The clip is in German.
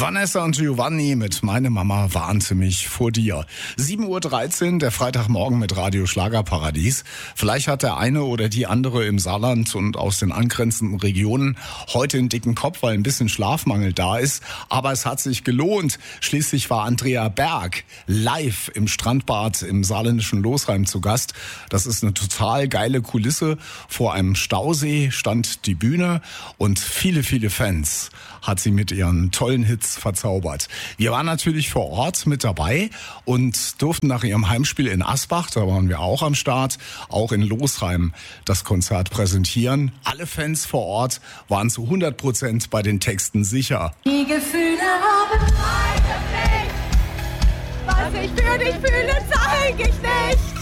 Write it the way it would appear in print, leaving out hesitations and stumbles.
Vanessa und Giovanni mit Meine Mama warnte mich vor dir. 7.13 Uhr, der Freitagmorgen mit Radio Schlagerparadies. Vielleicht hat der eine oder die andere im Saarland und aus den angrenzenden Regionen heute einen dicken Kopf, weil ein bisschen Schlafmangel da ist. Aber es hat sich gelohnt. Schließlich war Andrea Berg live im Strandbad im saarländischen Losheim zu Gast. Das ist eine total geile Kulisse. Vor einem Stausee stand die Bühne und viele, viele Fans hat sie mit ihren tollen Hits verzaubert. Wir waren natürlich vor Ort mit dabei und durften nach ihrem Heimspiel in Asbach, da waren wir auch am Start, auch in Losheim das Konzert präsentieren. Alle Fans vor Ort waren zu 100% bei den Texten sicher. Die Gefühle haben keine Pflicht. Was ich für dich fühle, zeig ich nicht.